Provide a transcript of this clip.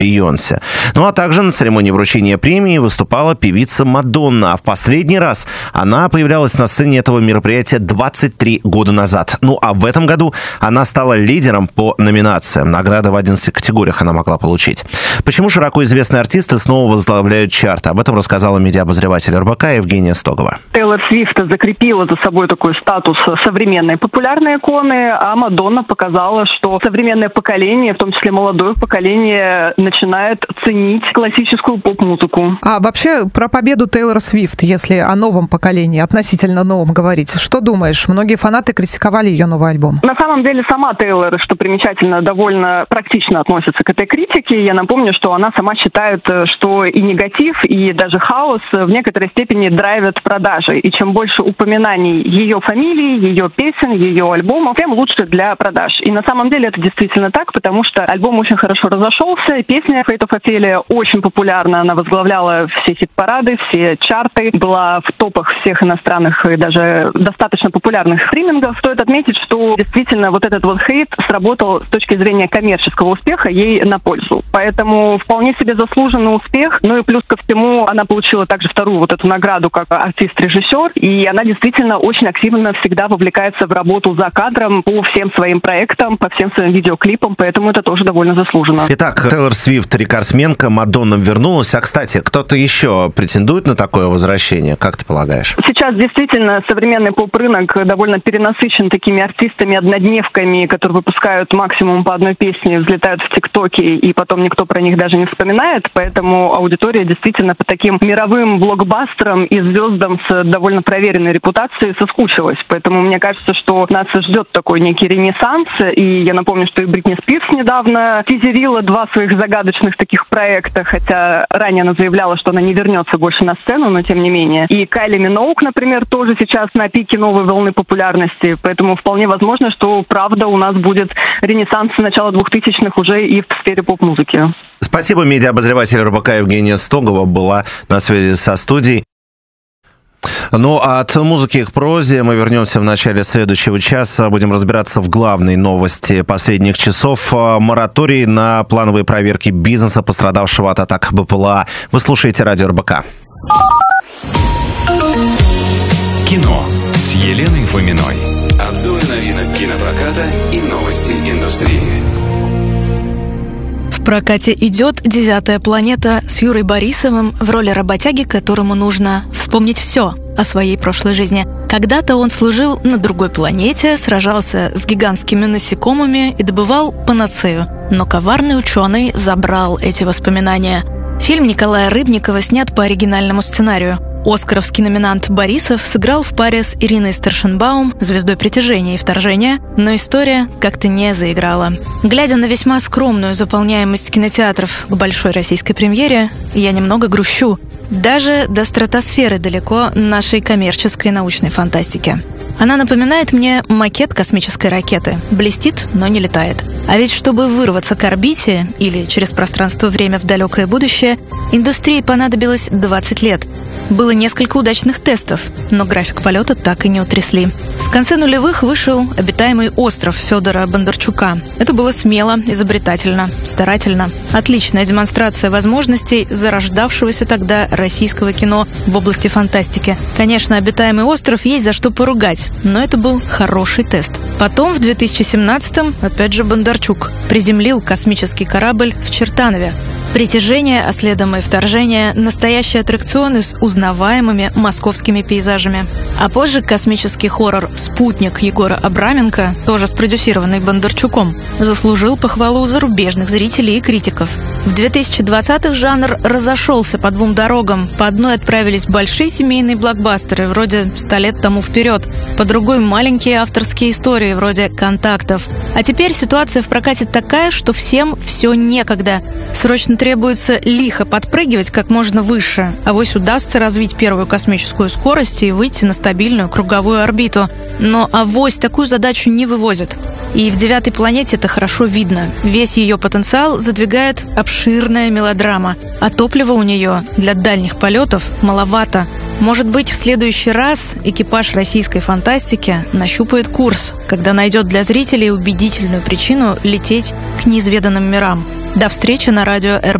Бейонсе. Ну а также на церемонии вручения премии выступала певица Мадонна. А в последний раз она появлялась на сцене этого мероприятия 23 года назад. Ну а в этом году она стала лидером по номинациям. Награды в 11 категориях она могла получить. Почему широко известные артисты снова возглавляют чарт? Об этом рассказала медиаобозреватель РБК Евгения Стогова. Тейлор Свифт закрепила за собой такой статус современной популярной иконы, а Мадонна показала, что современное поколение, в том числе молодое поколение, начинает ценить классическую поп-музыку. А вообще про победу Тейлор Свифт, если о новом поколении, относительно новом говорить, что думаешь? Многие фанаты критиковали ее новый альбом. На самом деле сама Тейлор, что примечательно, довольно практично относится к этой критике. Я напомню, что она сама считает, что и негатив, и даже хаос в некоторой степени драйвят продажи. И чем больше упоминаний ее фамилии, ее песен, ее альбомов, тем лучше для продаж. И на самом деле это действительно так, потому что альбом очень хорошо разошелся. Песня Fate of Ophelia очень популярна. Она возглавляла все хит-парады, все чарты, была в топах всех иностранных и даже достаточно популярных стримингов. Стоит отметить, что действительно вот этот вот хейт сработал с точки зрения коммерческого успеха ей на пользу. Поэтому вполне себе заслуженный успех. Ну и плюс ко всему она получила также вторую вот эту награду как артист-режиссер. И она действительно очень активно всегда вовлекается в работу за кадром по всем своим проектам, по всем своим видеоклипам. Поэтому это тоже довольно заслуженно. Итак, Тейлор Свифт, рекордсменка, Мадонна вернулась. А, кстати, кто-то еще претендует на такое возвращение? Как ты полагаешь? Сейчас действительно современный поп-рынок довольно перенасыщен такими артистами-однодневками, которые выпускают максимум по одной песне, взлетают в ТикТоке, и потом никто про них даже не вспоминает. Поэтому аудитория действительно по таким мировым блокбастерам и звездам с довольно проверенной репутацией соскучилась. Поэтому мне кажется, что нас ждет такой некий ренессанс. И я напомню, что и Бритни Спирс недавно тизерила 2 своих загадочных таких проекта, хотя ранее она заявляла, что она не вернется больше на сцену, но тем не менее. И Кайли Миноуг, например, тоже сейчас на пике новой волны популярности. Поэтому вполне возможно, что правда у нас будет ренессанс начала 2000-х уже и в сфере поп-музыки. Спасибо. Медиаобозреватель РБК Евгения Стогова была на связи со студией. Ну, а от музыки к прозе мы вернемся в начале следующего часа. Будем разбираться в главной новости последних часов. Мораторий на плановые проверки бизнеса, пострадавшего от атак БПЛА. Вы слушаете радио РБК. Кино с Еленой Фоминой. Обзоры новинок кинопроката и новости индустрии. В прокате идет «Девятая планета» с Юрой Борисовым в роли работяги, которому нужно вспомнить все о своей прошлой жизни. Когда-то он служил на другой планете, сражался с гигантскими насекомыми и добывал панацею. Но коварный ученый забрал эти воспоминания. Фильм Николая Рыбникова снят по оригинальному сценарию. Оскаровский номинант Борисов сыграл в паре с Ириной Старшенбаум, звездой «Притяжения» и «Вторжения», но история как-то не заиграла. Глядя на весьма скромную заполняемость кинотеатров к большой российской премьере, я немного грущу. Даже до стратосферы далеко нашей коммерческой научной фантастики. Она напоминает мне макет космической ракеты. Блестит, но не летает. А ведь чтобы вырваться к орбите или через пространство-время в далекое будущее, индустрии понадобилось 20 лет. Было несколько удачных тестов, но график полета так и не утрясли. В конце нулевых вышел «Обитаемый остров» Федора Бондарчука. Это было смело, изобретательно, старательно. Отличная демонстрация возможностей зарождавшегося тогда российского кино в области фантастики. Конечно, «Обитаемый остров» есть за что поругать, но это был хороший тест. Потом в 2017-м опять же Бондарчук приземлил космический корабль в Чертанове. «Притяжение», а следом и «Вторжение» — настоящие аттракционы с узнаваемыми московскими пейзажами. А позже космический хоррор «Спутник» Егора Абраменко, тоже спродюсированный Бондарчуком, заслужил похвалу зарубежных зрителей и критиков. В 2020-х жанр разошелся по 2 дорогам. По одной отправились большие семейные блокбастеры, вроде «100 лет тому вперед», по другой — маленькие авторские истории, вроде «Контактов». А теперь ситуация в прокате такая, что всем все некогда. Срочно требуется лихо подпрыгивать как можно выше, авось удастся развить первую космическую скорость и выйти на стабильную круговую орбиту. Но авось такую задачу не вывозят. И в «Девятой планете» это хорошо видно. Весь ее потенциал задвигает обширная мелодрама, а топлива у нее для дальних полетов маловато. Может быть, в следующий раз экипаж российской фантастики нащупает курс, когда найдет для зрителей убедительную причину лететь к неизведанным мирам. До встречи на радио РБК.